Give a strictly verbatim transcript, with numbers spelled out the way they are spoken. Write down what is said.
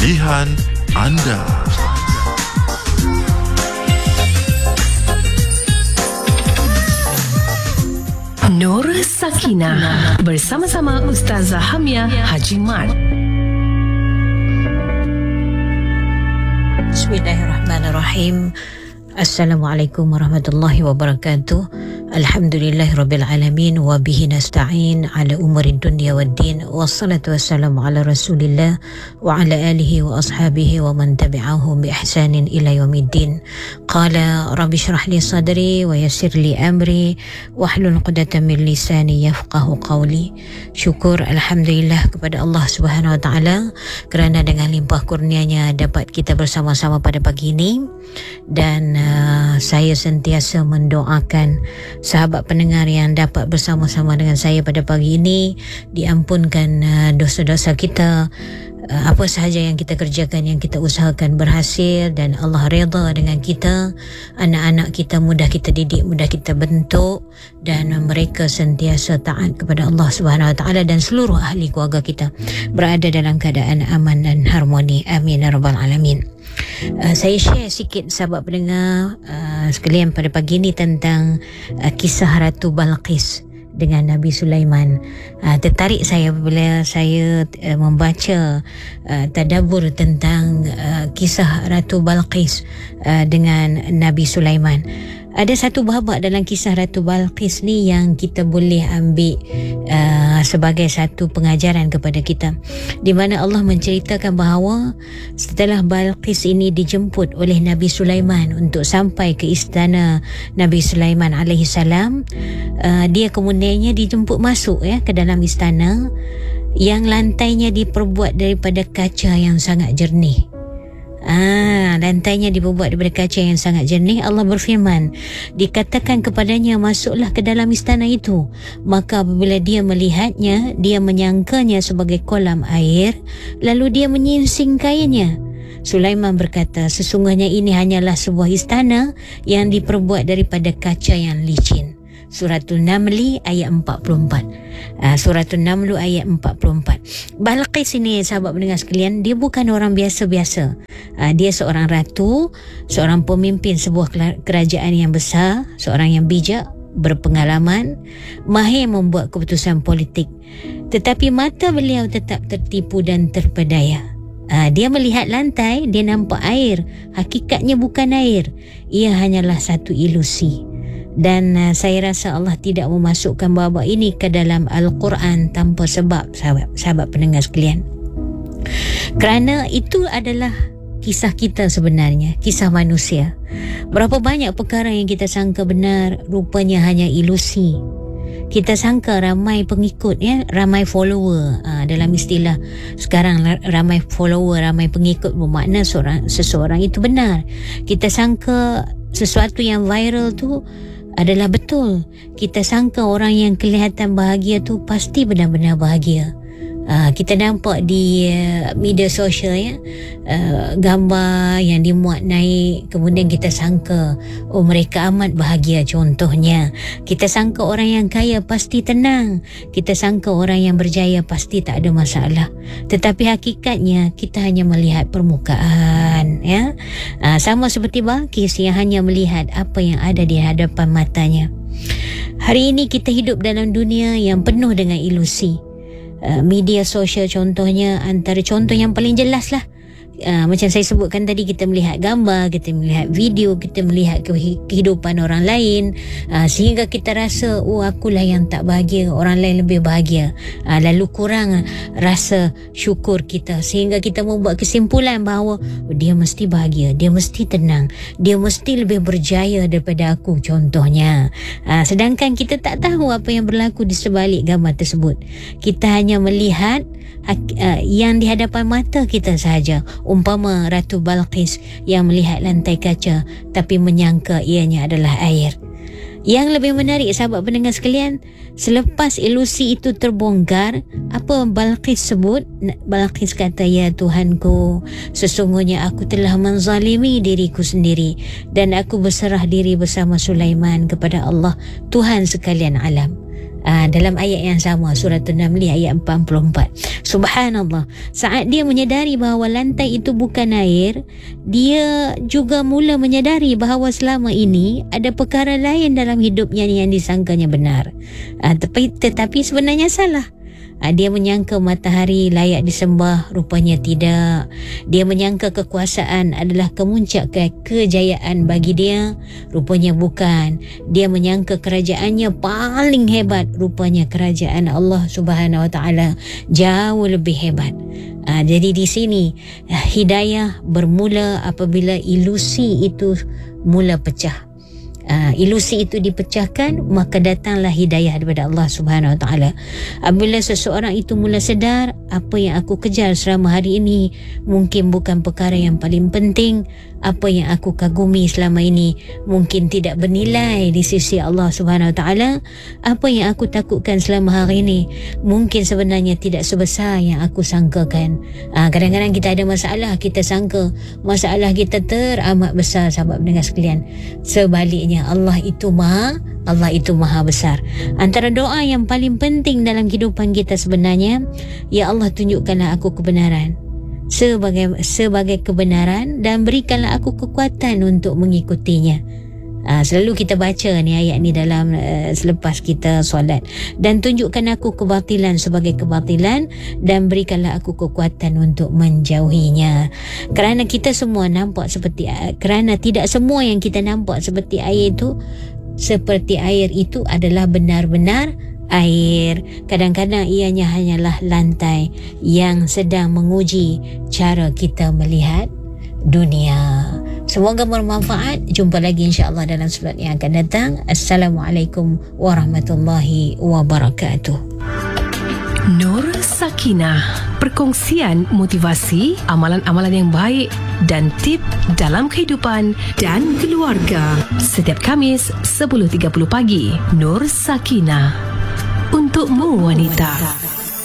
Pilihan anda. Nur Sakinah bersama-sama Ustazah Hamia Haji Mat. Bismillahirrahmanirrahim. Assalamualaikum warahmatullahi wabarakatuh. Alhamdulillahirabbil alamin wa bihi nasta'in ala umuri dunya waddin. Wassalatu wassalamu ala Rasulillah wa ala alihi wa ashabihi wa man tabi'ahum bi ihsanin ila yaumiddin. Qala rabbi shrah li sadri wa yassir li amri wahlul 'uqdatam min lisani yafqahu qawli. Syukur alhamdulillah kepada Allah Subhanahu wa taala kerana dengan limpah kurnianya dapat kita bersama-sama pada pagi ini, dan uh, saya sentiasa mendoakan sahabat pendengar yang dapat bersama-sama dengan saya pada pagi ini diampunkan uh, dosa-dosa kita, uh, apa sahaja yang kita kerjakan, yang kita usahakan berhasil dan Allah redha dengan kita, anak-anak kita mudah kita didik, mudah kita bentuk, dan uh, mereka sentiasa taat kepada Allah Subhanahu Wa Taala, dan seluruh ahli keluarga kita berada dalam keadaan aman dan harmoni. Amin ya rabbal alamin. Uh, saya share sikit sahabat pendengar uh, sekalian pada pagi ini tentang uh, kisah Ratu Balqis dengan Nabi Sulaiman. Uh, tertarik saya bila saya uh, membaca uh, tadabbur tentang uh, kisah Ratu Balqis uh, dengan Nabi Sulaiman. Ada satu babak dalam kisah Ratu Balqis ni yang kita boleh ambil uh, sebagai satu pengajaran kepada kita, di mana Allah menceritakan bahawa setelah Balqis ini dijemput oleh Nabi Sulaiman untuk sampai ke istana Nabi Sulaiman alaihi salam, uh, dia kemudiannya dijemput masuk ya ke dalam istana yang lantainya diperbuat daripada kaca yang sangat jernih. Ah, lantainya dibuat daripada kaca yang sangat jernih. Allah berfirman, dikatakan kepadanya, masuklah ke dalam istana itu. Maka apabila dia melihatnya, dia menyangkanya sebagai kolam air, lalu dia menyingsing kainnya. Sulaiman berkata, sesungguhnya ini hanyalah sebuah istana yang diperbuat daripada kaca yang licin. Suratul Namli ayat empat puluh empat. Uh, Suratul Naml ayat empat puluh empat. Balqis ini sahabat pendengar sekalian, dia bukan orang biasa-biasa. Uh, dia seorang ratu, seorang pemimpin sebuah kerajaan yang besar, seorang yang bijak, berpengalaman, mahir membuat keputusan politik. Tetapi mata beliau tetap tertipu dan terpedaya. Uh, dia melihat lantai, dia nampak air. Hakikatnya bukan air. Ia hanyalah satu ilusi. Dan uh, saya rasa Allah tidak memasukkan babak ini ke dalam Al-Quran tanpa sebab, sahabat, sahabat pendengar sekalian. Kerana itu adalah kisah kita sebenarnya, kisah manusia. Berapa banyak perkara yang kita sangka benar, rupanya hanya ilusi. Kita sangka ramai pengikut, ya, ramai follower. Ha, dalam istilah sekarang, ramai follower, ramai pengikut bermakna seorang, seseorang itu benar. Kita sangka sesuatu yang viral tu adalah betul. Kita sangka orang yang kelihatan bahagia tu pasti benar-benar bahagia. Uh, kita nampak di uh, media sosial ya, uh, gambar yang dimuat naik, kemudian kita sangka oh mereka amat bahagia. Contohnya, kita sangka orang yang kaya pasti tenang, kita sangka orang yang berjaya pasti tak ada masalah. Tetapi hakikatnya kita hanya melihat permukaan ya. Uh, sama seperti Balqis yang hanya melihat apa yang ada di hadapan matanya. Hari ini kita hidup dalam dunia yang penuh dengan ilusi. Uh, media sosial contohnya, antara contoh yang paling jelas lah, uh, macam saya sebutkan tadi, kita melihat gambar, kita melihat video, kita melihat kehidupan orang lain, uh, sehingga kita rasa oh akulah yang tak bahagia, orang lain lebih bahagia, uh, lalu kurang rasa syukur kita, sehingga kita membuat kesimpulan bahawa oh, dia mesti bahagia, dia mesti tenang, dia mesti lebih berjaya daripada aku contohnya. uh, sedangkan kita tak tahu apa yang berlaku di sebalik gambar tersebut. Kita hanya melihat uh, yang di hadapan mata kita sahaja. Umpama Ratu Balqis yang melihat lantai kaca tapi menyangka ianya adalah air. Yang lebih menarik sahabat pendengar sekalian, selepas ilusi itu terbongkar, apa Balqis sebut? Balqis kata, ya Tuhanku, sesungguhnya aku telah menzalimi diriku sendiri dan aku berserah diri bersama Sulaiman kepada Allah, Tuhan sekalian alam. Aa, dalam ayat yang sama, surah An-Naml ayat empat puluh empat. Subhanallah, saat dia menyadari bahawa lantai itu bukan air, dia juga mula menyadari bahawa selama ini ada perkara lain dalam hidupnya yang disangkanya benar. Aa, tetapi, tetapi sebenarnya salah. Dia menyangka matahari layak disembah, rupanya tidak. Dia menyangka kekuasaan adalah kemuncak ke- kejayaan bagi dia, rupanya bukan. Dia menyangka kerajaannya paling hebat, rupanya kerajaan Allah Subhanahu Wa Taala jauh lebih hebat. Ha, jadi di sini hidayah bermula apabila ilusi itu mula pecah. Uh, ilusi itu dipecahkan, maka datanglah hidayah daripada Allah Subhanahu Wa Taala. Apabila seseorang itu mula sedar, apa yang aku kejar selama hari ini mungkin bukan perkara yang paling penting, apa yang aku kagumi selama ini mungkin tidak bernilai di sisi Allah Subhanahu Wa Taala, apa yang aku takutkan selama hari ini mungkin sebenarnya tidak sebesar yang aku sangkakan. Uh, kadang-kadang kita ada masalah, kita sangka masalah kita teramat besar, sahabat pendengar sekalian. Sebaliknya, Allah itu maha Allah itu maha besar. Antara doa yang paling penting dalam kehidupan kita sebenarnya, ya Allah, tunjukkanlah aku kebenaran sebagai sebagai kebenaran dan berikanlah aku kekuatan untuk mengikutinya. Ha, selalu kita baca ni ayat ni dalam uh, selepas kita solat. Dan tunjukkan aku kebatilan sebagai kebatilan dan berikanlah aku kekuatan untuk menjauhinya. Kerana kita semua nampak seperti uh, kerana tidak semua yang kita nampak seperti air itu seperti air itu adalah benar-benar air. Kadang-kadang ianya hanyalah lantai yang sedang menguji cara kita melihat dunia. Semoga bermanfaat. Jumpa lagi insya-Allah dalam slot yang akan datang. Assalamualaikum warahmatullahi wabarakatuh. Nur Sakinah, perkongsian motivasi, amalan-amalan yang baik dan tip dalam kehidupan dan keluarga. Setiap Khamis sepuluh tiga puluh pagi. Nur Sakinah, untukmu wanita.